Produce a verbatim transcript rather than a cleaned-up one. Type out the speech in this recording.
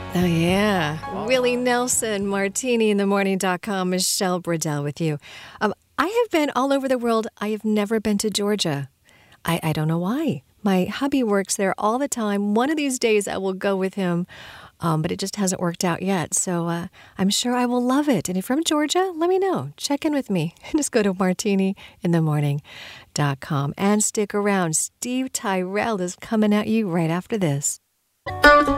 Oh, yeah. Willie Nelson, martini in the morning dot com. Michelle Bradell with you. Um, I have been all over the world. I have never been to Georgia. I, I don't know why. My hubby works there all the time. One of these days I will go with him, um, but it just hasn't worked out yet. So uh, I'm sure I will love it. And if you're from Georgia, let me know. Check in with me. Just go to martini in the morning dot com. And stick around. Steve Tyrell is coming at you right after this.